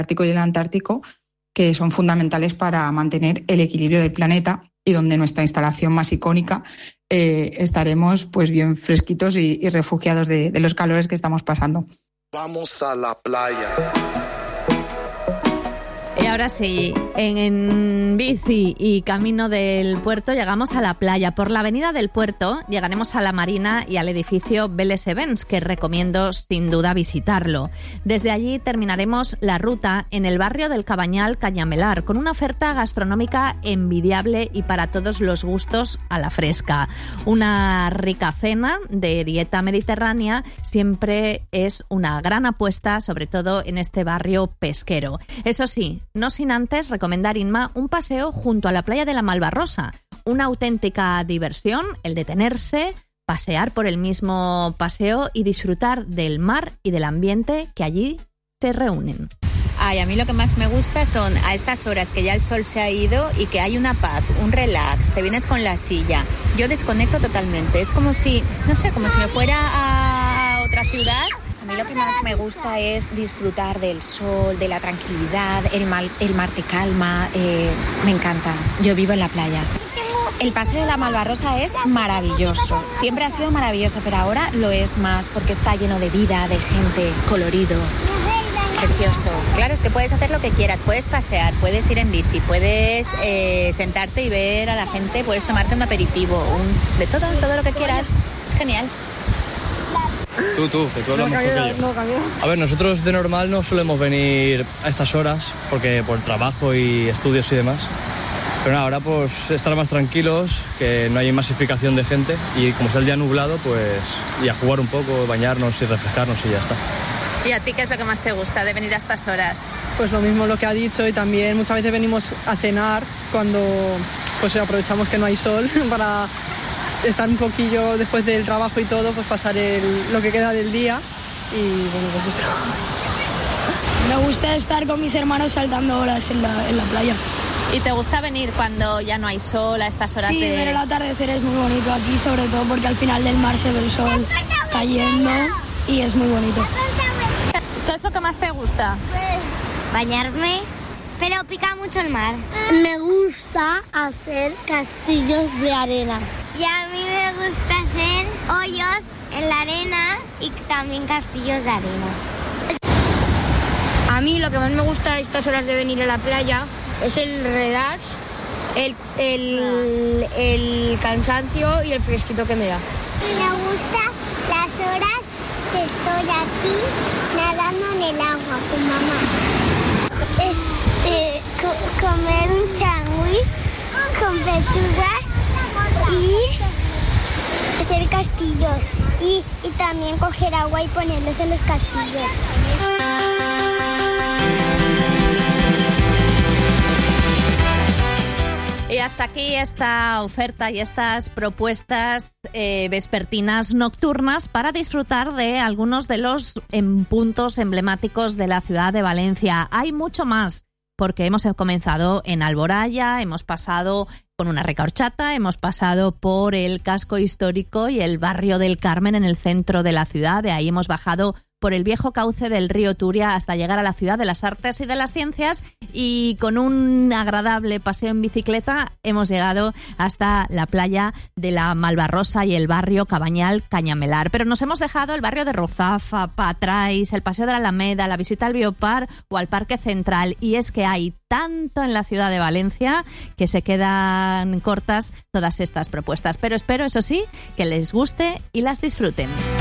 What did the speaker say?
Ártico y el Antártico, que son fundamentales para mantener el equilibrio del planeta, y donde nuestra instalación más icónica estaremos pues bien fresquitos y refugiados de los calores que estamos pasando. Vamos a la playa. Y ahora sí, en bici y camino del puerto llegamos a la playa. Por la avenida del puerto llegaremos a la marina y al edificio Vélez Events, que recomiendo sin duda visitarlo. Desde allí terminaremos la ruta en el barrio del Cabanyal Canyamelar, con una oferta gastronómica envidiable y para todos los gustos a la fresca. Una rica cena de dieta mediterránea siempre es una gran apuesta, sobre todo en este barrio pesquero. Eso sí, no sin antes recomendar, Inma, un paseo junto a la playa de la Malvarrosa. Una auténtica diversión, el detenerse, pasear por el mismo paseo y disfrutar del mar y del ambiente que allí se reúnen. Ay, a mí lo que más me gusta son a estas horas que ya el sol se ha ido y que hay una paz, un relax, te vienes con la silla. Yo desconecto totalmente, es como si, no sé, como si me fuera a otra ciudad. A mí lo que más me gusta es disfrutar del sol, de la tranquilidad, el mar te calma, me encanta. Yo vivo en la playa. El paseo de la Malvarrosa es maravilloso, siempre ha sido maravilloso, pero ahora lo es más porque está lleno de vida, de gente, colorido. Precioso. Claro, es que puedes hacer lo que quieras, puedes pasear, puedes ir en bici, puedes sentarte y ver a la gente, puedes tomarte un aperitivo, de todo lo que quieras. Es genial. Tú, que tú hablas mejor que yo. A ver, nosotros de normal no solemos venir a estas horas, porque por trabajo y estudios y demás. Pero ahora pues estar más tranquilos, que no hay masificación de gente y como está el día nublado, pues y a jugar un poco, bañarnos y refrescarnos y ya está. ¿Y a ti qué es lo que más te gusta de venir a estas horas? Pues lo mismo lo que ha dicho, y también muchas veces venimos a cenar cuando pues aprovechamos que no hay sol para estar un poquillo después del trabajo y todo, pues pasar lo que queda del día y bueno, pues eso. Me gusta estar con mis hermanos saltando olas en la playa. ¿Y te gusta venir cuando ya no hay sol a estas horas? Sí, ver el atardecer es muy bonito aquí, sobre todo porque al final del mar se ve el sol cayendo y es muy bonito. ¿Qué es lo que más te gusta? Bañarme, pero pica mucho el mar. Me gusta hacer castillos de arena. Y a mí me gusta hacer hoyos en la arena y también castillos de arena. A mí lo que más me gusta a estas horas de venir a la playa es el relax, el cansancio y el fresquito que me da. Me gustan las horas que estoy aquí nadando en el agua con mamá. Comer un sándwich con pechuga y hacer castillos y también coger agua y ponerlos en los castillos. Y hasta aquí esta oferta y estas propuestas vespertinas nocturnas para disfrutar de algunos de los puntos emblemáticos de la ciudad de Valencia. Hay mucho más, porque hemos comenzado en Alboraya, hemos pasado con una rica horchata, hemos pasado por el casco histórico y el barrio del Carmen en el centro de la ciudad. De ahí hemos bajado por el viejo cauce del río Turia hasta llegar a la ciudad de las artes y de las ciencias, y con un agradable paseo en bicicleta hemos llegado hasta la playa de la Malvarrosa y el barrio Cabanyal Canyamelar. Pero nos hemos dejado el barrio de Ruzafa, Patrais, el paseo de la Alameda, la visita al Biopar o al Parque Central, y es que hay tanto en la ciudad de Valencia que se quedan cortas todas estas propuestas. Pero espero, eso sí, que les guste y las disfruten.